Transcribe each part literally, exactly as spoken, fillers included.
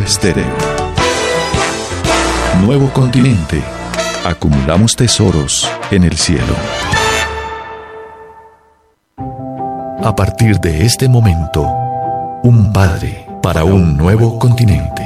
Estéreo. Nuevo continente. Acumulamos tesoros en el cielo. A partir de este momento, un padre para un nuevo continente.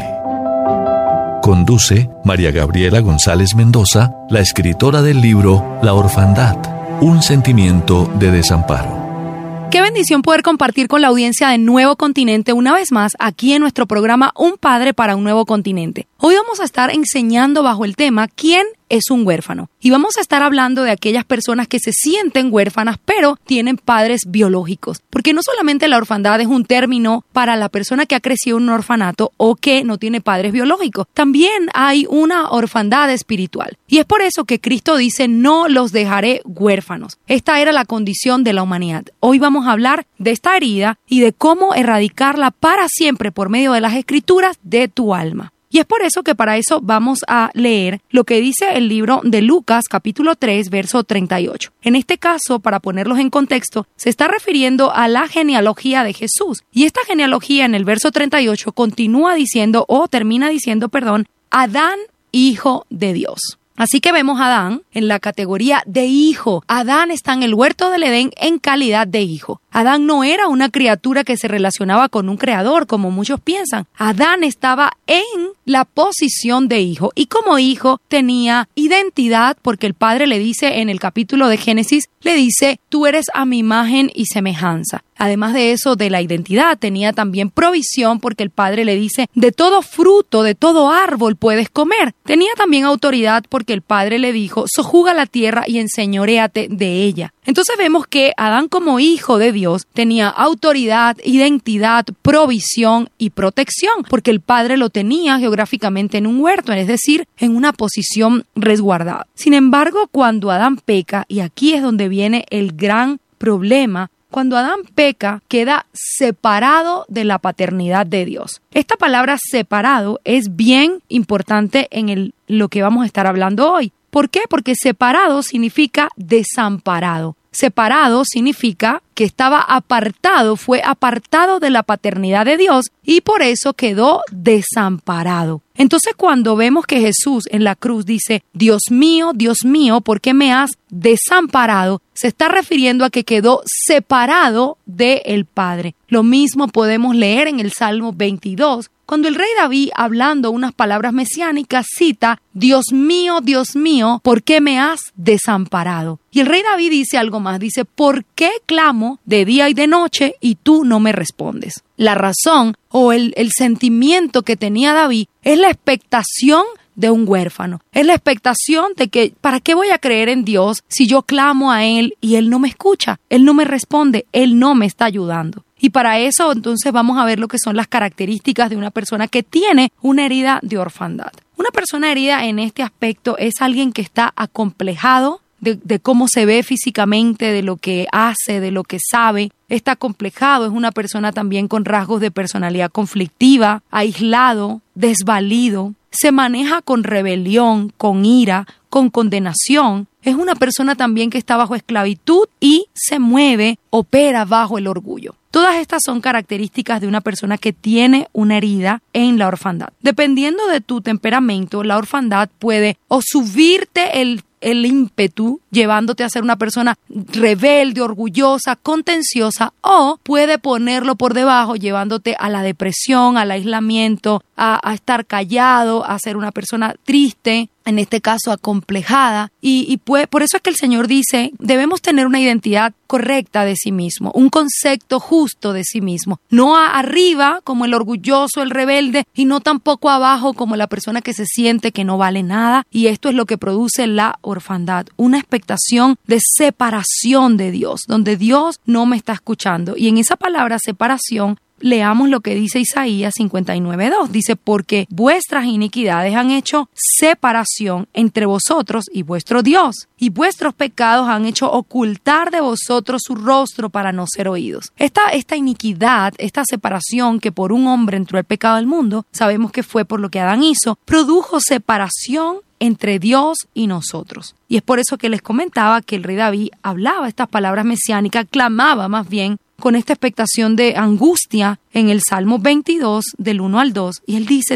Conduce María Gabriela González Mendoza, la escritora del libro La orfandad, un sentimiento de desamparo. Qué bendición poder compartir con la audiencia de Nuevo Continente una vez más aquí en nuestro programa Un Padre para un Nuevo Continente. Hoy vamos a estar enseñando bajo el tema ¿Quién es un huérfano? Y vamos a estar hablando de aquellas personas que se sienten huérfanas pero tienen padres biológicos. Porque no solamente la orfandad es un término para la persona que ha crecido en un orfanato o que no tiene padres biológicos. También hay una orfandad espiritual. Y es por eso que Cristo dice no los dejaré huérfanos. Esta era la condición de la humanidad. Hoy vamos a hablar de esta herida y de cómo erradicarla para siempre por medio de las escrituras de tu alma. Y es por eso que para eso vamos a leer lo que dice el libro de Lucas, capítulo tres, verso treinta y ocho. En este caso, para ponerlos en contexto, se está refiriendo a la genealogía de Jesús. Y esta genealogía en el verso treinta y ocho continúa diciendo, o termina diciendo, perdón, Adán, hijo de Dios. Así que vemos a Adán en la categoría de hijo. Adán está en el huerto del Edén en calidad de hijo. Adán no era una criatura que se relacionaba con un creador, como muchos piensan. Adán estaba en la posición de hijo y como hijo tenía identidad porque el Padre le dice en el capítulo de Génesis, le dice, tú eres a mi imagen y semejanza. Además de eso, de la identidad, tenía también provisión porque el Padre le dice, de todo fruto, de todo árbol puedes comer. Tenía también autoridad porque el Padre le dijo, sojuga la tierra y enseñoréate de ella. Entonces vemos que Adán como hijo de Dios tenía autoridad, identidad, provisión y protección, porque el Padre lo tenía geográficamente en un huerto, es decir, en una posición resguardada. Sin embargo, cuando Adán peca, y aquí es donde viene el gran problema, cuando Adán peca, queda separado de la paternidad de Dios. Esta palabra separado es bien importante en el, lo que vamos a estar hablando hoy. ¿Por qué? Porque separado significa desamparado. Separado significa que estaba apartado, fue apartado de la paternidad de Dios y por eso quedó desamparado. Entonces cuando vemos que Jesús en la cruz dice, Dios mío, Dios mío, ¿por qué me has desamparado? Se está refiriendo a que quedó separado del Padre. Lo mismo podemos leer en el Salmo veintidós, cuando el rey David, hablando unas palabras mesiánicas, cita, Dios mío, Dios mío, ¿por qué me has desamparado? Y el rey David dice algo más, dice, ¿por qué clamo de día y de noche y tú no me respondes? La razón o el, el sentimiento que tenía David es la expectación de un huérfano. Es la expectación de que, ¿para qué voy a creer en Dios si yo clamo a Él y Él no me escucha? Él no me responde, Él no me está ayudando. Y para eso, entonces, vamos a ver lo que son las características de una persona que tiene una herida de orfandad. Una persona herida en este aspecto es alguien que está acomplejado de, de cómo se ve físicamente, de lo que hace, de lo que sabe. Está acomplejado, es una persona también con rasgos de personalidad conflictiva, aislado, desvalido. Se maneja con rebelión, con ira, con condenación. Es una persona también que está bajo esclavitud y se mueve, opera bajo el orgullo. Todas estas son características de una persona que tiene una herida en la orfandad. Dependiendo de tu temperamento, la orfandad puede o subirte el el ímpetu, llevándote a ser una persona rebelde, orgullosa, contenciosa, o puede ponerlo por debajo, llevándote a la depresión, al aislamiento, a, a estar callado, a ser una persona triste, en este caso acomplejada, y, y puede, por eso es que el Señor dice, debemos tener una identidad correcta de sí mismo, un concepto justo de sí mismo, no a, arriba como el orgulloso, el rebelde, y no tampoco abajo como la persona que se siente que no vale nada, y esto es lo que produce la orfandad, una expectación de separación de Dios, donde Dios no me está escuchando, y en esa palabra separación, leamos lo que dice Isaías cincuenta y nueve dos. Dice, porque vuestras iniquidades han hecho separación entre vosotros y vuestro Dios, y vuestros pecados han hecho ocultar de vosotros su rostro para no ser oídos. Esta, esta iniquidad, esta separación que por un hombre entró el pecado al mundo, sabemos que fue por lo que Adán hizo, produjo separación entre Dios y nosotros. Y es por eso que les comentaba que el rey David hablaba estas palabras mesiánicas, clamaba más bien con esta expectación de angustia en el Salmo veintidós, del uno al dos, y él dice,